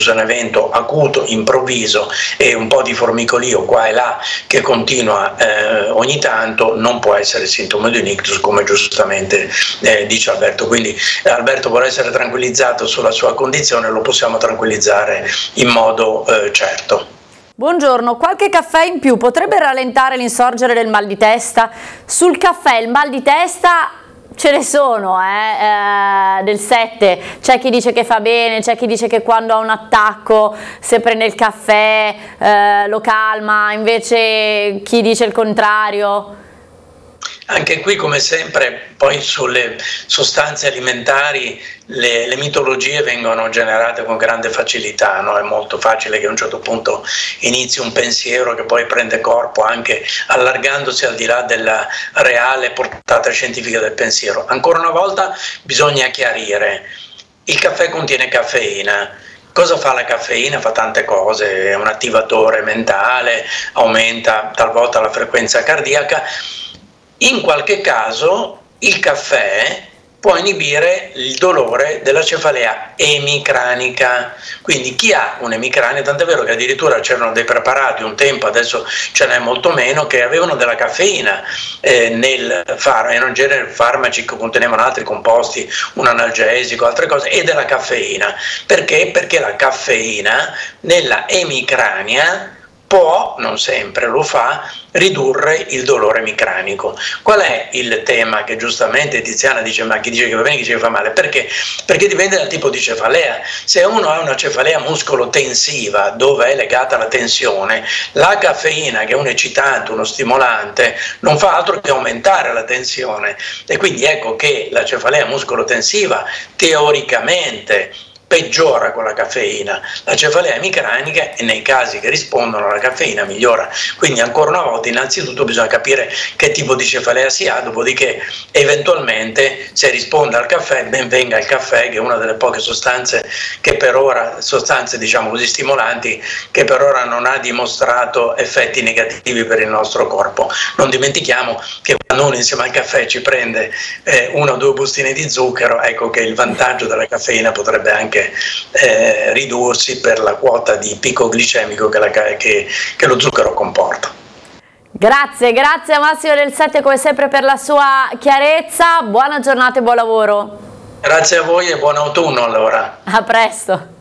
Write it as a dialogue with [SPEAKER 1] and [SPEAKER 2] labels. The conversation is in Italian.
[SPEAKER 1] un evento acuto, improvviso e un po' di formicolio qua e là che continua ogni tanto, non può essere sintomo di un ictus, come giustamente dice Alberto. Quindi Alberto vuole essere tranquillizzato sulla sua condizione, lo possiamo tranquillizzare in modo certo.
[SPEAKER 2] Buongiorno, qualche caffè in più potrebbe rallentare l'insorgere del mal di testa? Sul caffè il mal di testa ce ne sono, del 7, c'è chi dice che fa bene, c'è chi dice che quando ha un attacco se prende il caffè lo calma, invece chi dice il contrario.
[SPEAKER 1] Anche qui, come sempre, poi sulle sostanze alimentari le mitologie vengono generate con grande facilità, no? È molto facile che a un certo punto inizi un pensiero che poi prende corpo anche allargandosi al di là della reale portata scientifica del pensiero. Ancora una volta bisogna chiarire: il caffè contiene caffeina. Cosa fa la caffeina? Fa tante cose, è un attivatore mentale, aumenta talvolta la frequenza cardiaca. In qualche caso il caffè può inibire il dolore della cefalea emicranica, quindi chi ha un'emicrania, tant'è vero che addirittura c'erano dei preparati un tempo, adesso ce n'è molto meno, che avevano della caffeina nel farmaco, erano in genere farmaci che contenevano altri composti, un analgesico, altre cose, e della caffeina. Perché? Perché la caffeina nella emicrania può, non sempre lo fa, ridurre il dolore emicranico. Qual è il tema che giustamente Tiziana dice, ma chi dice che va bene, chi dice che fa male? Perché? Perché dipende dal tipo di cefalea. Se uno ha una cefalea muscolo-tensiva, dove è legata alla tensione, la caffeina, che è un eccitante, uno stimolante, non fa altro che aumentare la tensione, e quindi ecco che la cefalea muscolo-tensiva teoricamente peggiora con la caffeina. La cefalea emicranica, e nei casi che rispondono alla caffeina, migliora. Quindi ancora una volta innanzitutto bisogna capire che tipo di cefalea si ha, dopodiché eventualmente se risponde al caffè, ben venga il caffè, che è una delle poche sostanze che per ora, sostanze diciamo così stimolanti, che per ora non ha dimostrato effetti negativi per il nostro corpo. Non dimentichiamo che quando uno insieme al caffè ci prende una o due bustine di zucchero, ecco che il vantaggio della caffeina potrebbe anche ridursi per la quota di picco glicemico che lo zucchero comporta.
[SPEAKER 2] Grazie a Massimo del 7 come sempre per la sua chiarezza, buona giornata e buon lavoro.
[SPEAKER 1] Grazie a voi e buon autunno allora.
[SPEAKER 2] A presto.